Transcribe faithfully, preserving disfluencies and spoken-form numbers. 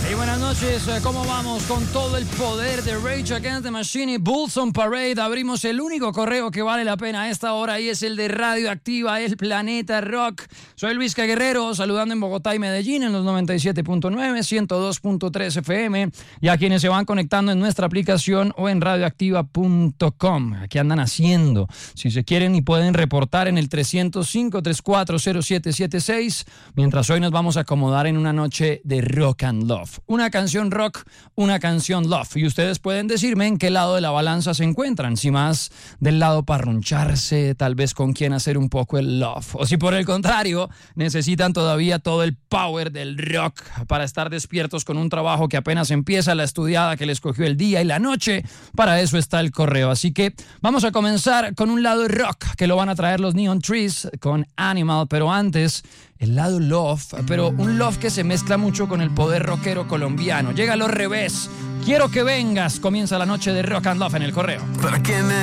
Y buenas noches, ¿cómo vamos? Con todo el poder de Rage Against the Machine y Bulls on Parade abrimos el único correo que vale la pena a esta hora y es el de Radioactiva, el Planeta Rock. Soy Luis Guerrero, saludando en Bogotá y Medellín en los noventa y siete punto nueve, ciento dos punto tres F M y a quienes se van conectando en nuestra aplicación o en radioactiva punto com. ¿Qué andan haciendo? Si se quieren y pueden reportar en el tres cero cinco, tres cuatro cero siete siete seis, mientras hoy nos vamos a acomodar en una noche de rock and love. Una canción rock, una canción love. Y ustedes pueden decirme en qué lado de la balanza se encuentran. Si más del lado parruncharse, tal vez con quien hacer un poco el love. O si por el contrario, necesitan todavía todo el power del rock para estar despiertos con un trabajo que apenas empieza, la estudiada que les cogió el día y la noche. Para eso está el correo. Así que vamos a comenzar con un lado rock que lo van a traer los Neon Trees con Animal. Pero antes, el lado love, pero un love que se mezcla mucho con el poder rockero colombiano. Llega Los Revés. Quiero que vengas. Comienza la noche de Rock and Love en el correo.